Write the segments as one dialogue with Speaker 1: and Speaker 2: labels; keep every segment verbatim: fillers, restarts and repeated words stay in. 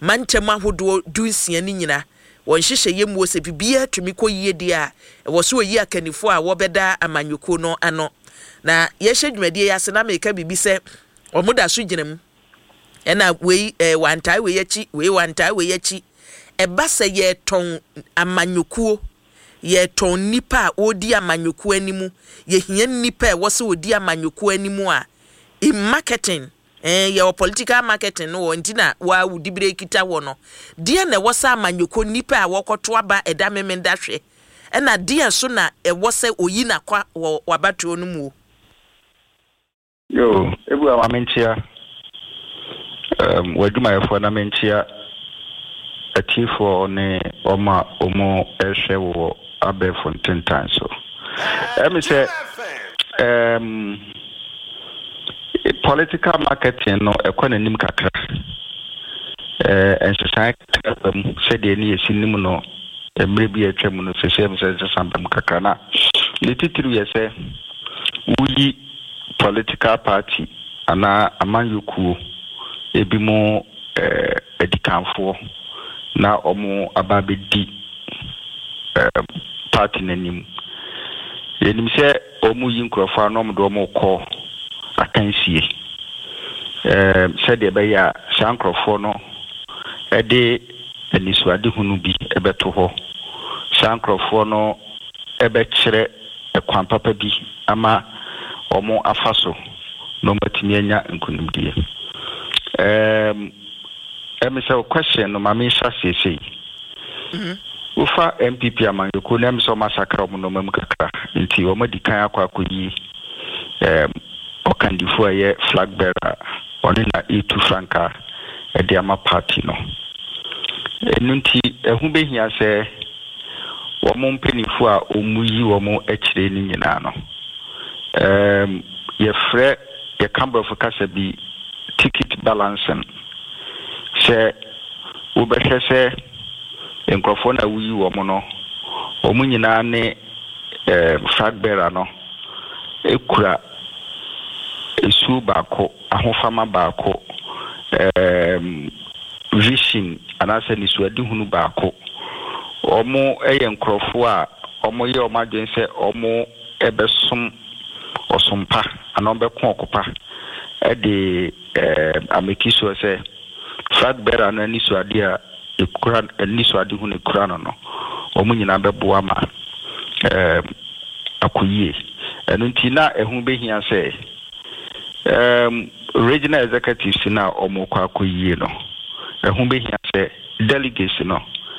Speaker 1: mantam ahodo dunsia ni nyina won hyehyɛ yem wo se bibia tumi kɔ yie dia e wo so yi akanifo a wo bɛda amanyoko no ano na yɛhyɛ dwumadie yɛ asena meka bibi sɛ omuda so gyinam ɛna wei eh, wantai wei achi wei wantai wei achi ɛba sɛ yɛ ton amanyoko yɛ ton nipa a odi amanyoko animu yɛ hia nipa a wɔse odi amanyoko animu a in marketing eh your political marketing no ntina wa wudi bire kita wo no de na wo sa amanyoko nipa a wokoto aba eda memenda hwe na de so na e wo se oyi na kwa wabato no mu
Speaker 2: yo ebu amamentia um waduma yefo na mentia atifo ne oma omo ehwe wo abefo ntentan so emi se um political marketing no economy kakra eh en society um said ni yesinim no emre bi atwam no se se se sambam kakra na letitru yese wuyi political party ana amanyuku ebi mo eh edikanfo na omo ababedi eh party nanim yenim se omo yi nkrofo anom do omo ko akansie eh said e be ya sankrofo no e de enisuade hunu bi ebeto ho sankrofo no ebe kire ekwan papa bi ama omo afaso no matimi anya nkunimdie em em say question no mama sha sese mhm ufa M P P amanyoko na mso masakra omo no mam kakra nti omo dikan akwa akoyi em okandifo ye flag bearer oni na E two franka e de ama party no enunti ehu behia se wo mo mpenifo a omuyi wo mo akire ni nyina no um ye frɛ ye camber for kasa bi ticket balancing se wo behwɛ se enkrofo na wuyi wo mo no wo mo nyina ne eh flag bearer no ekura esu baako ahofama baako um vision anase ni suadi hunu baako omo eye nkrofo a omo ye omo adwen se omo ebesom osompa anombe ko okopa e de eh amekiso se flag bearer na ni suadi a ekura ni suadi hunu ekura no no omo nyina beboa ma eh akoyie eno ntina ehu behia se um regional executives na omo kwa akoyie no ehu behia se delegates no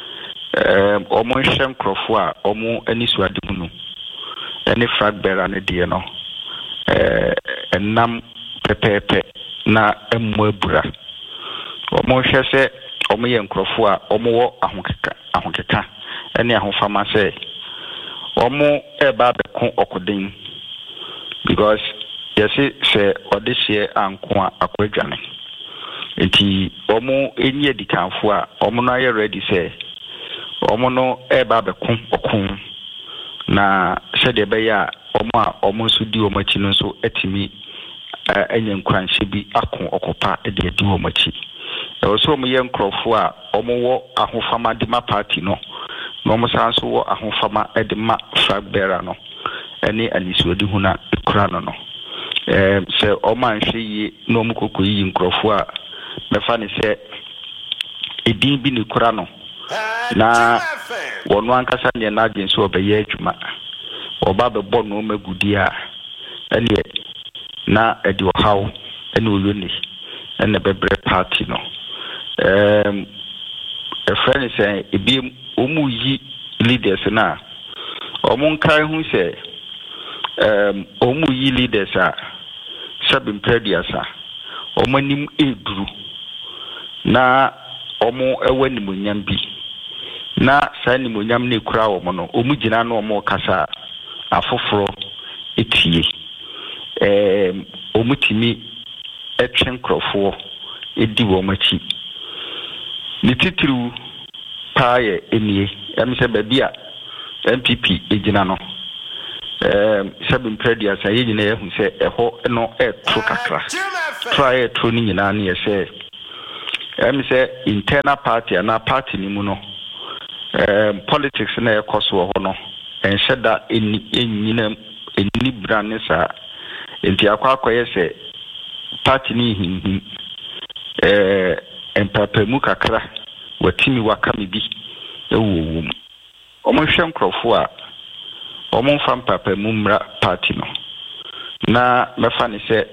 Speaker 2: um omo hye nkrofo a omo ani suade hunu ene flag bearer ne de no eh enam pepepe na emu abura omo hye se omo ye nkrofo a omo wo ahokeka ahokeka ene ahofama se omo eba beko okoden because yes se odehye anko a akwadwane enti omo enye dikanfo a omo no aye ready say omo no eba beko okun na se de be ya omo a omo so di omo chi no so etimi enye nkranhye bi akon okopa e de di omo chi e wo so omo ye nkrofo a omo wo ahofama de ma party no no omo san so wo ahofama e de ma flag bearer no ene alisuodi huna ekura no no eh se oman hwe no mu kokoyi nkrofo a mefa ne se edin bi ne kura no na wono ankasa ne na agyen so obeye adwuma oba bebo no magudi a ene na edi ohaw ene oyoni ene bebre party no em e friend say ebi omu yi leaders na omu nkai hu se em omu yi leaders a sabim prediasa omanim eduru na omo ewanimunyam bi na sanimunyam ne kura omo no omu gina na omo kasa afoforo etie em omu timi etwen krofo edi wo machi ni titru paaye enie em se babia M P P egina no um sabim predia sa yegina ehu se eho no e tro kakra try to ni nyina na ye se em say internal party and party ni mu no um politics na ekoso ho no enhye da eni enyina eni brane sa enti akwa akoye se party ni hinhi eh empapemu kakra watimi wakame bi ewo omo hwe nkrofo a omo fa empapemu mra party no na mefa ni se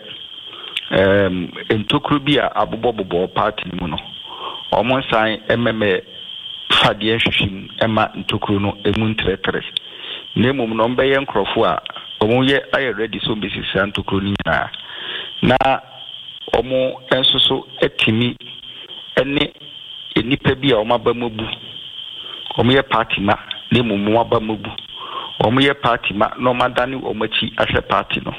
Speaker 2: um entokru bi a abobobobo party mu no omo san ememe fadie hwehwim ema ntokru no emu ntretre nemum no mbeye nkrofo a omo ye aye ready so besis ntokru ni na na omo ensoso etimi ene enipa bi a omo abamobu omo ye party ma nemum mo abamobu omo ye party ma no madani omo chi ahwe party no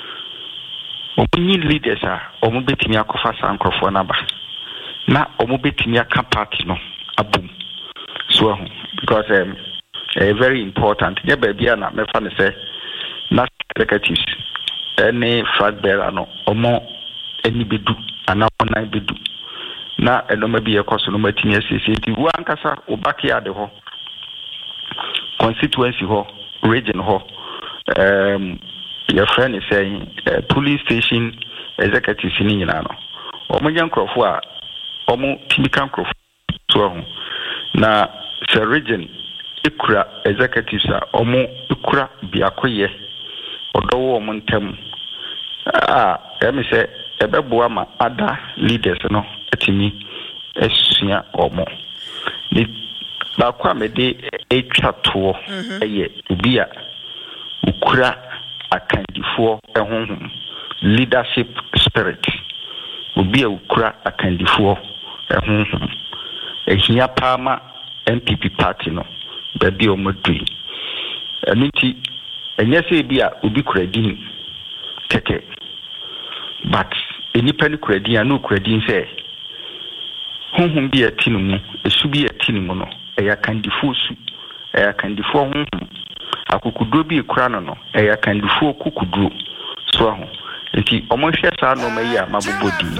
Speaker 2: omunyi leaders a omo betimi akofa sankrofo na ba na omo betimi aka party no abum so because um uh, very important yeah baby na me fa ne say national executives any flag bearer no omo eni bedu ana online bedu na enoma bi ekoso no matimi aseseti wo ankasa wo backyard ho constituency ho region ho um your friend is saying uh, police station executives ni nyina no omo nyankrofo a omo timikan krofo so na the region ikura executives a omo ikura biakoye odowo omo ntem ah emi say ebeboa ma ada leaders no atimi esua omo ni ba kwa mede etwa to eye obi a ukura akandifo ehonhom leadership spirit obi a ukura akandifo ehonhom ehia pama N P P party no baby omodui aniti enye se bi a obi kura din keke but enipa ni kura din anu kura din se honhom bi atinu mu esu bi atinu mu no eya kandifo su eya kandifo honhom akukudro bi kura no no eya kandifo kukudro so ho enti omohwe sa no mayi a mabobodi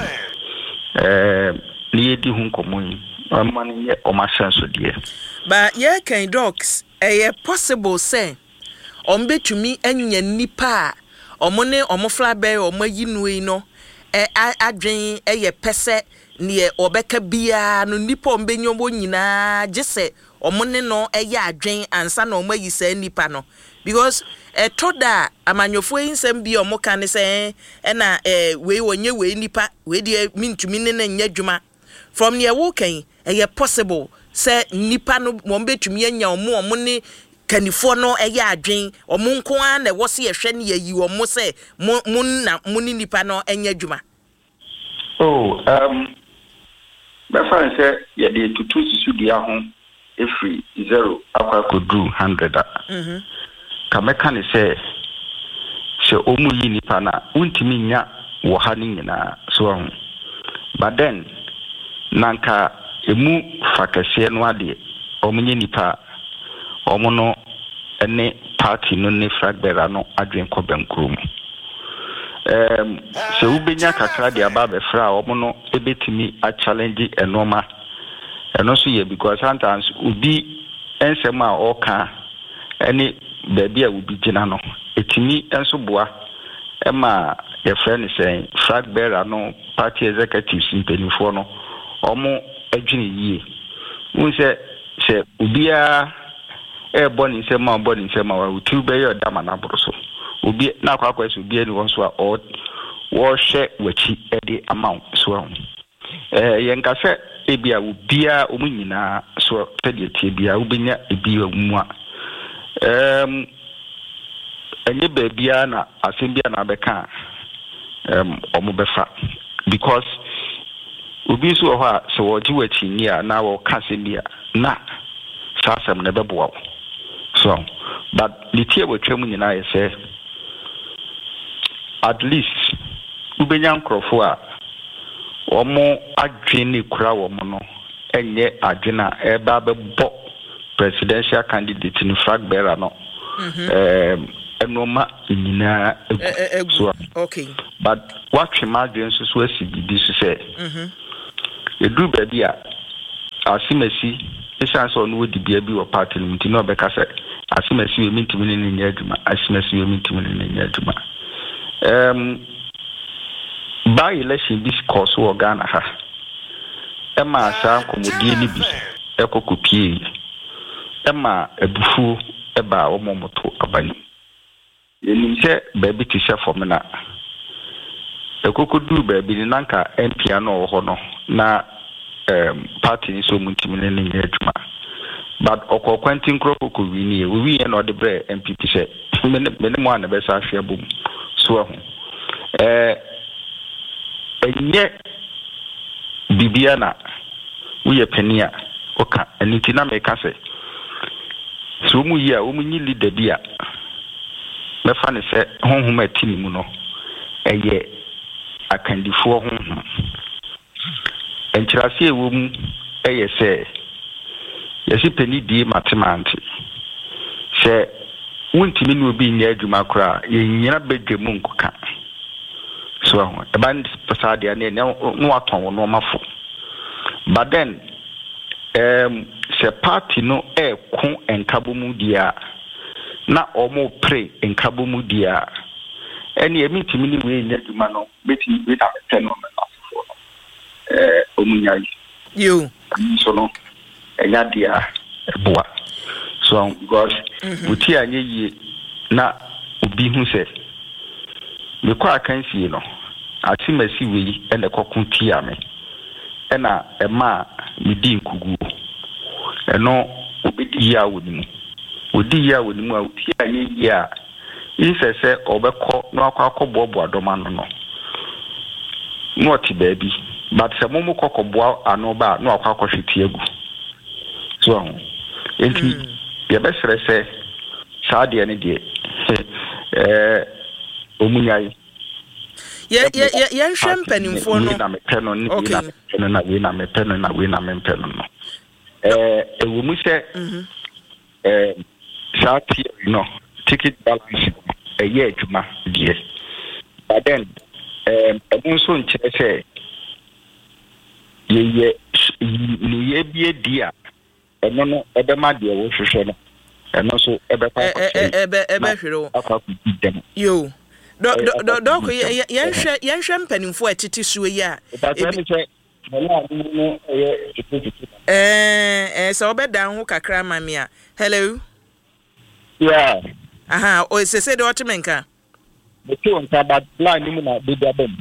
Speaker 2: eh ni yedi hu nkomoyi amani ye omasanso die
Speaker 1: ba ye kan docs eye possible say ombetumi anya nipa omo ne omo flabe omo yinui no e adwen eye pese ne obeka bia no nipa ombenyomo nyina gese omo ne no eye adwen ansa na omo yisa nipa no because e toda amanyofo yinsem bi omo kan se e na e we wonye we nipa we de mintumi ne na nya dwuma from near walking eye possible say nipa no mo betumi anya omo omo ne kanifo no eye adwen omo nko an na wo se ehwe ne yayi omo se mo na mo ni nipa no anya dwuma.
Speaker 2: Oh um my friend say ye dey tutu sisu dia ho every zero akwa kodu one hundred. Mhm. Kameka ne say se omu yi nipa na untimi nya wo ha ni nyina so ho. But then nanka emu fakase no ade omunye nipa omuno ene party no ne flag bearer no adwen ko bankrom em se ubenya kakra de aba be fra omuno ebetimi a challenge enoma eno so ye because sometimes ubi ensema oka ene baby a ubi gina no etimi enso boa ema ye friend say flag bearer no party executives impenifo no omo adwini yie won se se ubia e boni se ma boni se ma wa tu be yo dama na broso obi na kwa kwa se obi ni won so a o wo hye wachi e de amount so eh yen ka se e bia ubia omu nyina so pede tie bia ubenya e bia mu a em enye be bia na asem bia na beka em omu befa because obi so ho a so woji wachi ni a na wo kase ni a na sasem na bebo so but the tie wotwam nyina ye say at least ubenya nkrofo a omo adwene kura wo mo no enye adwena e ba bebo presidential candidate ni flag bearer no eh enoma nyina so
Speaker 1: okay
Speaker 2: but what imagine so so asibi so say mhm edu baby a asimasi esanse ono wodi bia bi wo party no nti no beka se asimasi we mintimi ne nya adwuma asimasi we mintimi ne nya adwuma em by election this course wo Ghana ha ema sa komodie ni bi ekokopie ema ebufu eba wo momoto abani yenim se baby ti se for me na ekokodu baby ni nanka M P no wo ho no na um party ni so mutimi ne ne nya adwuma but okokwanti nkrofo ko wi ni we wi no de bre M P P se me ne mo ana be sa hwe bom so ho eh enye bibia na we ye pania oka aniti na me ka se so mu yi a wo mu nyi leader bia me fa ne se honhom atini mu no eye akandifo honhom entrase ewo mu eye se yesi peni die matemanti se wuntimi no obi nya adwuma kora ye nyina bedwemu nkoka so ho e ban pasade ane no aton no mafo but then um se party no e ko enkabo mu dia na omo pray enkabo mu dia ene emitimi ni we nya adwuma no betimi be na ten no mafo eh omunyai
Speaker 1: you
Speaker 2: so no enya dia eboa so God buti anye yi na obi hu se me kwa kansi no atimasi we ene kokun tia me ena ema me di nkugu eno obedi ya wonimu odi ya wonimu a uti anye yi a insese obekọ no akwa akọbobo adoma no no no ti baby but se momo kokobo anoba no akwa akohweti agu so enti ye be sere se saade ne de eh omunyai
Speaker 1: ye ye ye nhwe mpanimfo no
Speaker 2: na mepe no ni na na we na mepe no na we na mepe no no eh ewo mu se eh saati no ticket balance eh ye adwuma die but then eh ebu so nkyere se ye ye ni ye bie dia eno no ebe ma de wo hwehwe no eno so ebe pa
Speaker 1: ebe ebe hwero yo do do do ko ye hwe ye hwe mpanimfo atiti suo yi a eh eh so obedan ho kakra mami a hello
Speaker 2: yeah
Speaker 1: aha o se se de otemenka
Speaker 2: the two on tab line ni na de dabem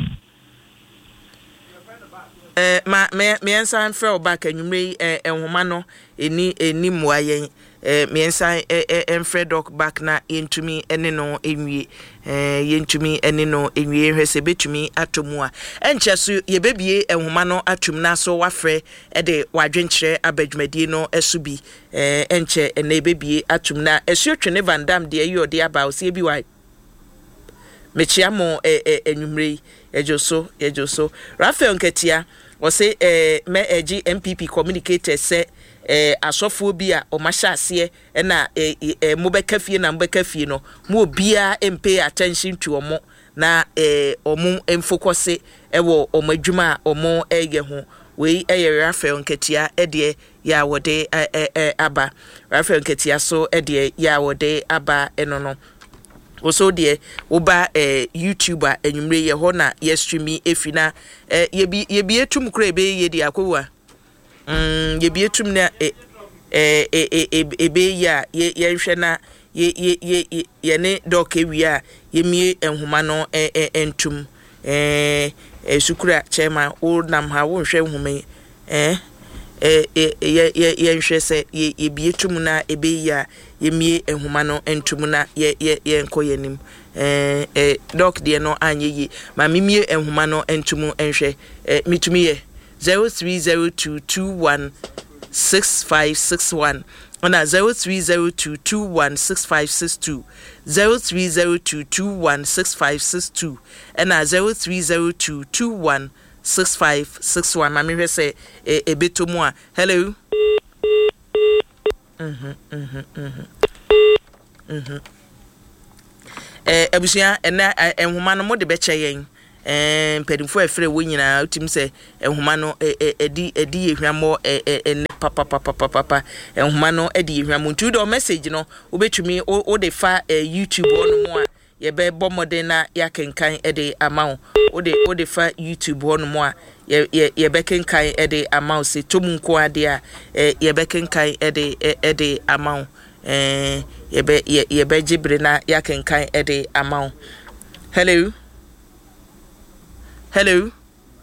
Speaker 1: eh ma me me ensan frɛ back anwumre eh enhoma no eni eni muayen eh me ensan eh enfrɛ doc back na yentumi ene no enwie eh yentumi ene no enwie hwese betumi atomu a enche so yebebie enhoma no atum na so wafrɛ ede wadwenkyerɛ abadwumadie no esubi eh enche ene ebebie atum na esuotwe Van Dam de ayi ode aba o se bi wa mechiamo eh enwumre ejoso ejoso Raphael Nketia o say eh me egi M P P communicator say eh asofo bi a o mahye ase na eh mobeka fie na mbeka fie no mo obia pay attention to omo na eh omo enfocus e wo omo adwuma omo eye ho we eye Raphael Nketia e de ya wode eh aba Raphael Nketia so e de ya wode aba eno no also de oba eh YouTuber enwumre ye ho na ye streami efina eh ye bi ye bi etum kura be ye di akowa mm ye bi etum na eh eh ebe ya ye ye hwe na ye ye ye ye ne doc ewi a ye mie enhoma no eh entum eh sukura chairman o nam ha wo hwe nhome eh eh ye ye ye hwe se ye ye bi etum na ebe ya yemie ehuma no entum na ye ye ye nkoyenim eh eh doc de no anye yi ma mimie ehuma no entum enhwe eh mitumi ye zero three zero two two one six five six one ona zero three zero two two one six five six two zero three zero two two one six five six two ena zero three zero two two one six five six one ma me hwe se e betomu a hello mhm mhm mhm mhm eh abusia ena enhoma no mo de beche yen eh mpedimfo afre wo nyina utim se ehuma no edi edi ehwamo eh papa papa papa ehuma no edi ehwamo ntu do message no obetumi o de fa YouTube ono mo a ye be bomode na yakenkan ede amawo o de o de fa YouTube ono mo a ye ye be kenkan ede amawo se tomunko ade a ye be kenkan ede ede amawo eh ye be ye be gibre na yakenkan ede amawo. Hello. Hello.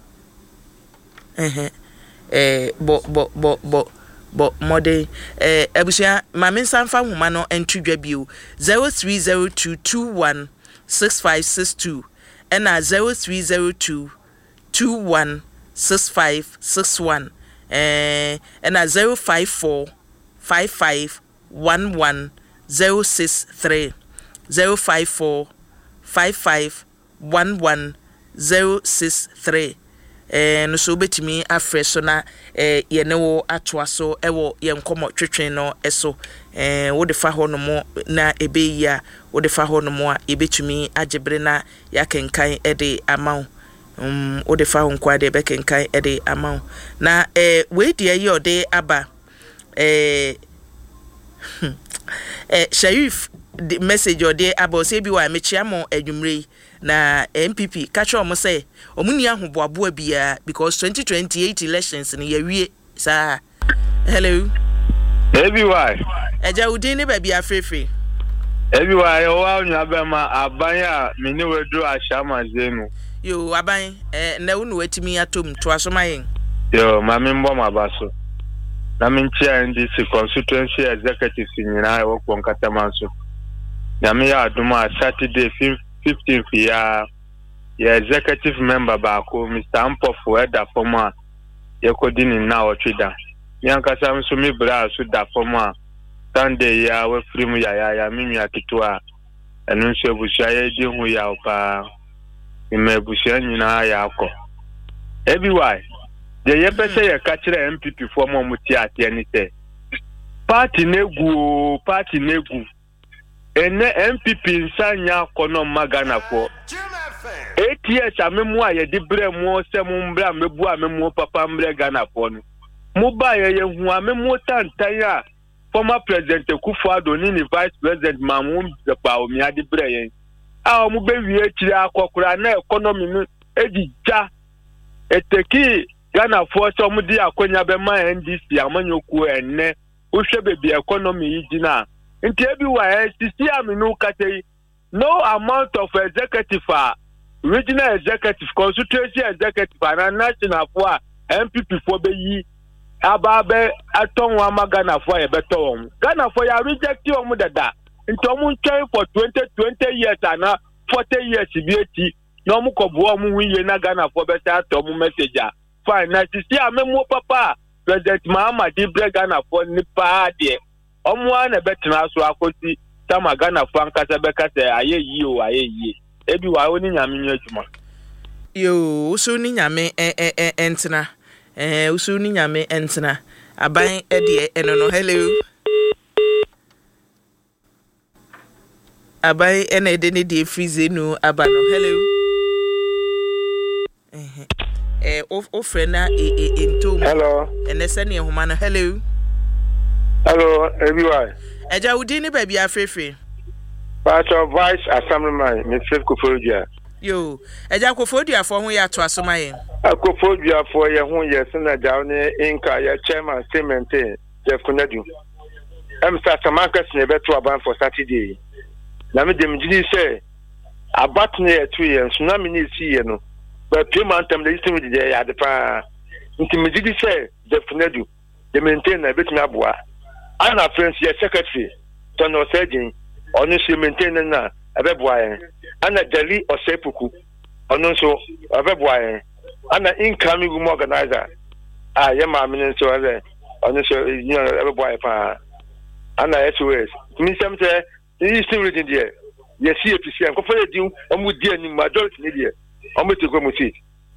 Speaker 1: Eh eh bo bo bo bo bo mode eh abusia mame sanfa homa no entudwa bio zero three zero two two one six five six two and zero three zero two two one six five six one eh and zero five four five five one one zero six three zero five four five five one one zero six three. Eh no so betimi afre so na eh ye ne wo atoa so ewo ye nkomo twetwen no eso eh wo de fa ho no mo na ebe yi a wo de fa ho no mo a ebetumi agebre na yakenkan e de amaw um wo de fa ho nkwa de bekenkan e de amaw na eh we de ye ode aba eh eh Sharif the message ode aba say bi wa mechiamo adwumre na M P P catch omo say omuni ahoboaboa bia because twenty twenty-eight elections ni yawie sa. Hello
Speaker 3: Ebi why
Speaker 1: eja udin ne ba bia frefre
Speaker 3: Ebi why o wa nya ba ma aban a me ne wedu ashama zenu
Speaker 1: yo aban eh na unu wetimi atom to asomayen
Speaker 3: yo ma me mbo ma baso na me ntia N D C constituency executive nyina e wo konkata manso na me ya aduma Saturday fifteenth ya ya executive member baako Mister Ampofu eda former ye kodini na otwida yankasa mso mi bra so da former Sunday ya we free mu ya ya ya mimi akitoa enu nso ebusia ya di hu ya opa ime ebusia nyina ya akọ ebi why de ye pese ye ka kire M P P fo mo muti ate ni se party negu party negu ene M P P nsanya kono magana fo eight years amemu a ye di bre mu se mu mbra mebu amemu papa mbre Ghana fo no mu ba ye ye hu amemu tantan a former president Kufuor ni ni vice president Mamu Zepa omi adi bre ye a mu be wie kire akokora na economy no ejija eteki Ghana fo so mu di akonya be ma N D C amanyoku enne wo hwe bebi economy yi gina nti ebi wa sisi aminu kate no amount of executive uh, regional executive constituency executive and national for M P P for be yi aba be aton wa magana for e beto won Ghana for ya reject you dada nti omu ntwen for twenty twenty years and forty years bi eti no mu ko bo omu wiye na Ghana for be say atom message fine na sisi amemu papa President Mahama di bre Ghana for ni pa de omwa na betina so akoti tama Ghana for ankasa beka se aye yi o aye yi ebi wa oni nyame nyu adwuma
Speaker 1: yo usu ni nyame eh eh entina eh usu ni nyame entina aban e de enono. Hello aban ene de ne de freeze no abano. Hello eh eh o friend na e ento
Speaker 3: hello
Speaker 1: ene se ne homa no. Hello
Speaker 3: hello everyone
Speaker 1: eja udi ni ba bia frefre
Speaker 3: part of vice assemblyman Mister Kofodia
Speaker 1: yo eja Kofodia for ho ya to asomayen
Speaker 3: Kofodia for ye ho ye sena jaw ne inka ya chairman statement Jeff Kunadu am sa tamaka sne beto aban for Saturday na me dem gidi say abat ne etu ye nso me ni si ye no ba payment am the system di ya de pa nti me gidi say Jeff Kunadu de maintain na betu aboa ana friends ye secretary tono surgeon onu si maintain na abeboa yen ana dali osepuku onu so abeboa yen ana incoming room organizer ah ye ma me so ase onu so you know abeboa yen pa ana S O S mi sem say yi still reading there ye C A P C ko fere di omu di ani majority ni there omu te ko mu seat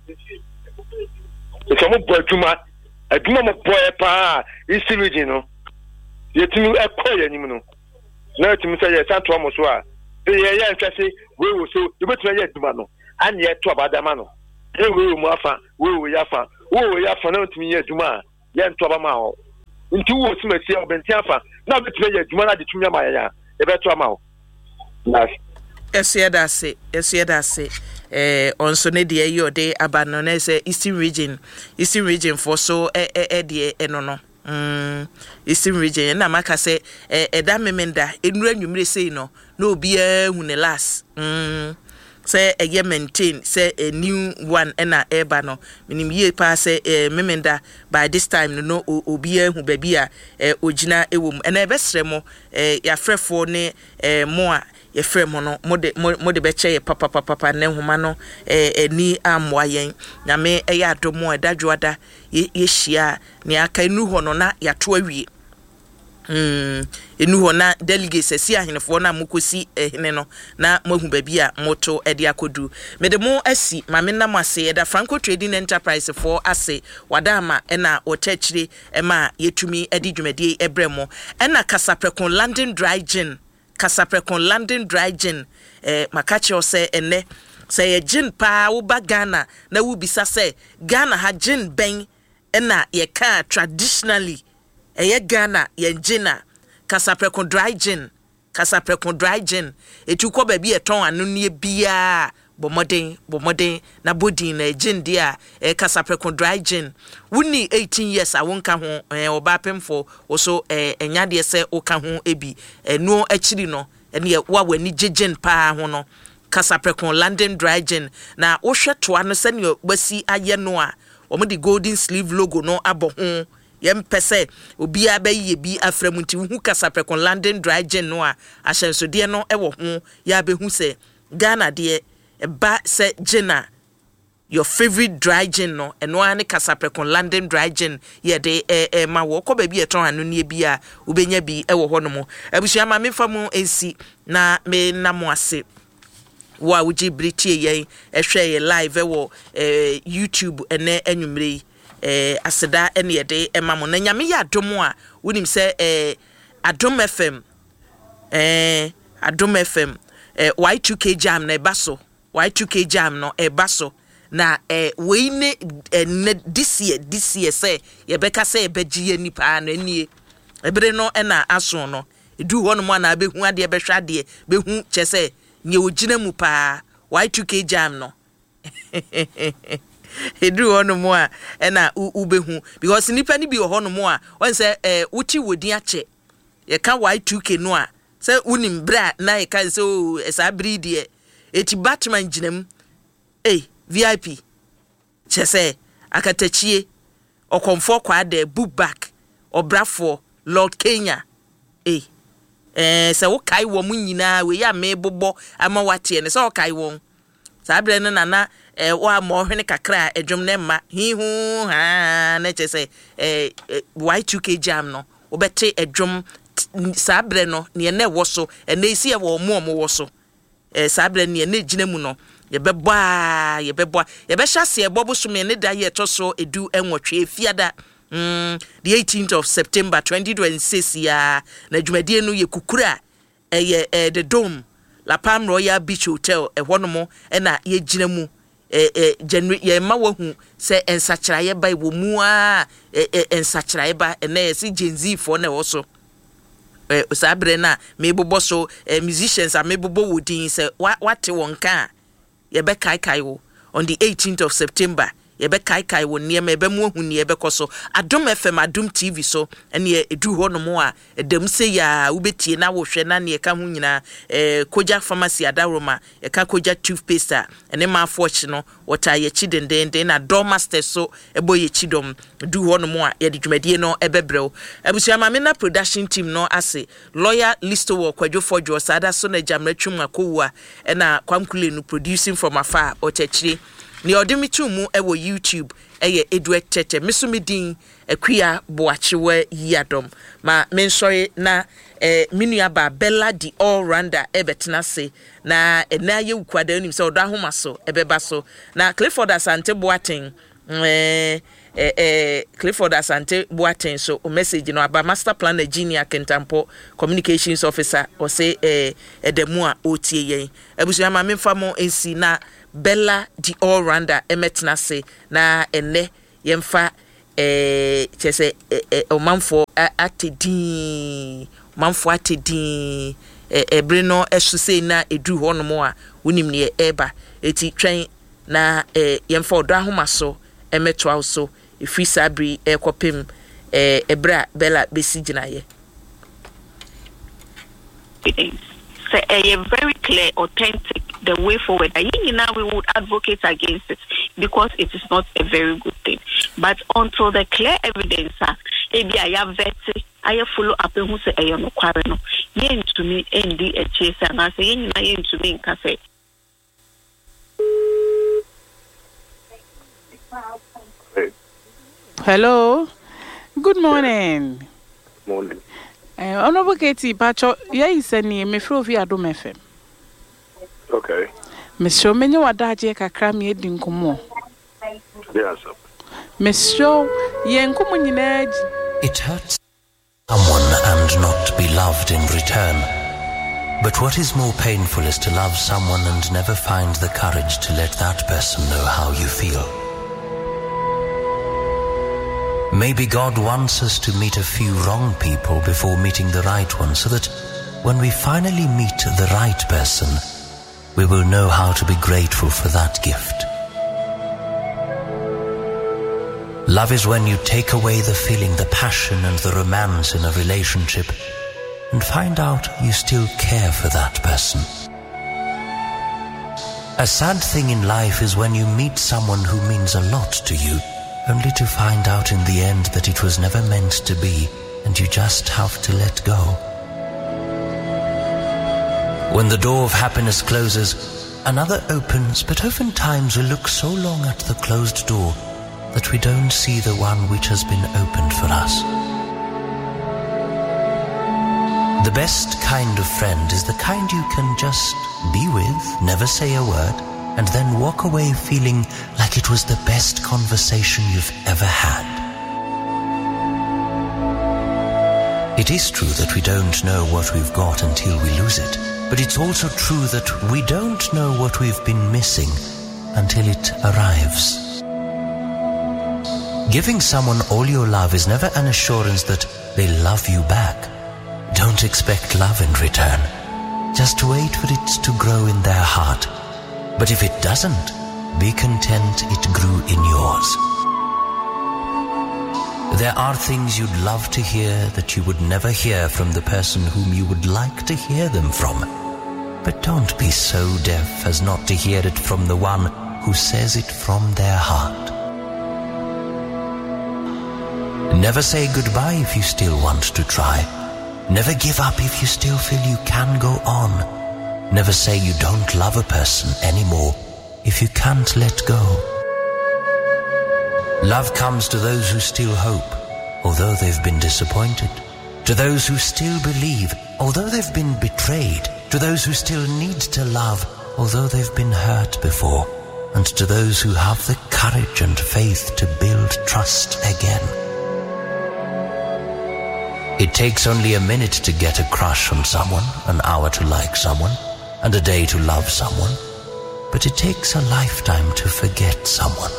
Speaker 3: so mo boy tuma aduma mo boy pa yi still reading no yetimi ekoye nim no na yetimi say ye santo mo so a ye ye ntwase we wo so ye betuma ye duma no
Speaker 4: ani e to abadama no e we mu afa we we yafa we we yafa na ntumi ye adwuma ye nto abama ho nti wo simasi obenti afa na betime ye adwuma na de tumi ama ya e be to ama ho na
Speaker 1: esia da se esia da se eh onso ne de ye de abano na se Eastern region Eastern region for so e e de e no no mm Eastern region na maka se eh eda memenda enura nwumre sei no na obi ahu ne last mm say a maintain say a new one ena eba no minim ye pa say memenda by this time no obi ahu baby a ogina ewom ena ebesre mo ya frefo ne mo a ye frɛ mo no mode mode be che papa papa papa ne homa no eni amwa yen nyame e ya domo edadwoada ye hia ne aka enu ho no na ya to awie mm enu ho na delegates asi ahenefo na mokosi ehene no na mohu baby a moto ede akodu mede mo asi mame na mase eda Franco Trading Enterprise for ase wadama ena otachire ema yetumi edi dwumade ebremo ena Kasaprekon London Dry Gin Kasaprekon London Dry Gin eh makache ose ene say ye gin pa wo ba Ghana na wo bisa say Ghana ha gin ben ena ye ka traditionally eye Ghana ye gina Kasaprekon Dry Gin Kasaprekon Dry Gin etukọ ba bi eton anu ne bia bomoden bomoden na bodin na gin dia e Kasaprekon Dry Gin wuni eighteen years awonka ho e obapemfo oso e enyade se oka ho ebi enu akiri no ene wa wani gin pa ho no Kasaprekon London Dry Gin na wo hwetoa no se ne basi aye no a omo di golden sleeve logo no abo ho yem pese obi abaye bi aframunti hu Kasaprekon London Dry Gin no a ahyenso de no e wo ho ya behu se Ghana de ba se gina your favorite dry gin no eno ane Kasaprekon London Dry Gin ye de eh, eh, ma wo ko ba bi eton anu ne bi a ubenya bi e wo ho no mo abusua ma me fa mo ensi na me na mo ase wa wuji britie yen ehwe ye live e wo eh, YouTube ene anwumre eh aseda ene ye de ema mo na nyame ya adom a wonim se eh Adom F M eh Adom F M eh Y two K jam na baso Y two K jam no e baso na eh we ne eh, this year this year say ye beka say begie nipa na nie ebere no e na aso no edu ho no mo na behu ade behwa ade behu che say nye ogina mu pa Y two K jam no edu ho no mo a e na ubehu because nipa ni bi ho no mo a won say eh wuti wodi ache ye ka Y two K no a say unim bra na ye ka so esa bride eti Batman ginam eh V I P chese akatachie okomfo kwa de book back obrafo Lord Kenya eh eh se wo kai wo mu nyina we ya me bobo ama wate ne se wo kai won sa bre ne nana eh wa mo hwene kakra edwom ne ma hi hu ha na chese eh Y two K jam no obete edwom sa bre no ne ne wo so ene isi e wo mo mo wo so eh sabre ne ne gina mu no ye beba ye beba ye be hyase e bobo so me ne da ye to so edu enwotwe fiada mm the eighteenth of September twenty twenty-six ya na dwumadie no ye kukura eh ye eh, the Dome La Palm Royal Beach Hotel e hono mo e na ye gina mu eh eh January ye ma wahu se ensachira ye bai wo mu a eh, eh ensachira ye ba na ye si Gen Z for na wo so eh sabre na me bobo so eh, musicians are me bobo wodin say what won kan ye be kai kai wo on the eighteenth of September ye be kai kai wo ne me be mu hu ne be koso Adom F M Adom T V so ene edu ho no mo a edem se ya ubetie na wo hwe na ne ka hu nyina eh Koja Pharmacy Adaroma ye ka Koja toothpaste ene ma fortune no wota ye chi dendenden na Dormaster so ebo ye chi dom du ho no mo a ye de dwumadie no ebebrew abusua ma me na production team no ase lawyer Listo wo Kwadwo Forjo sada so na jamratwum akowa ena kwamkule no producing from afar o chechire ni odimitu mu ewo YouTube eye Edward Tete misumidin akuya boachewe yadom ma mensoye na eh minua ba Bella the all rounder ebetena se na ena ye ukwada nim se odo ahoma so ebeba so na Clifford Asante Boateng eh eh eh Clifford Asante Boateng so o message no aba master plan engineer Kentampo communications officer o say eh edemu a otie yen abusua ma memfa mo ensi na Bella the all rounder emetna se na enne yemfa eh chese omanfo atedin manfo atedin ebre no esuse na edu hono a wonim ne eba eti twen na yemfa odo ahomaso emetwa so efi sabri ekopem ebra Bella besi ginaye.
Speaker 5: So, uh, very clear, authentic, the way forward. I think now we would advocate against it because it is not a very good thing. But until the clear evidence, maybe I have vetted, I have follow up and who say, I am no quarrel. Yen to me, N D a chase, and I say, Yen to me in cafe.
Speaker 6: Hello, good morning.
Speaker 4: Morning.
Speaker 6: Uh, Honorable Katie Pacho, yes, and me fro via Dom F M.
Speaker 4: Okay.
Speaker 6: Monsieur Menyo Adaje Kakrami Dinkumo.
Speaker 4: Yes, sir.
Speaker 6: Monsieur Yankumunaj.
Speaker 7: It hurts someone and not be loved in return. But what is more painful is to love someone and never find the courage to let that person know how you feel. Maybe God wants us to meet a few wrong people before meeting the right one, so that when we finally meet the right person, we will know how to be grateful for that gift. Love is when you take away the feeling, the passion and the romance in a relationship and find out you still care for that person. A sad thing in life is when you meet someone who means a lot to you, only to find out in the end that it was never meant to be, and you just have to let go. When the door of happiness closes, another opens, but oftentimes we look so long at the closed door that we don't see the one which has been opened for us. The best kind of friend is the kind you can just be with, never say a word, and then walk away feeling like it was the best conversation you've ever had. It is true that we don't know what we've got until we lose it, but it's also true that we don't know what we've been missing until it arrives. Giving someone all your love is never an assurance that they love you back. Don't expect love in return. Just wait for it to grow in their heart. But if it doesn't, be content it grew in yours. There are things you'd love to hear that you would never hear from the person whom you would like to hear them from. But don't be so deaf as not to hear it from the one who says it from their heart. Never say goodbye if you still want to try. Never give up if you still feel you can go on. Never say you don't love a person anymore if you can't let go. Love comes to those who still hope, although they've been disappointed. To those who still believe, although they've been betrayed. To those who still need to love, although they've been hurt before. And to those who have the courage and faith to build trust again. It takes only a minute to get a crush on someone, an hour to like someone, and a day to love someone, but it takes a lifetime to forget someone.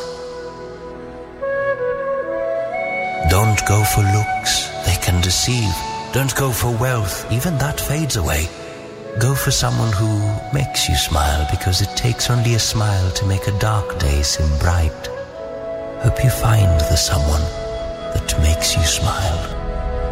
Speaker 7: Don't go for looks, they can deceive. Don't go for wealth, even that fades away. Go for someone who makes you smile, because it takes only a smile to make a dark day seem bright. Hope you find the someone that makes you smile.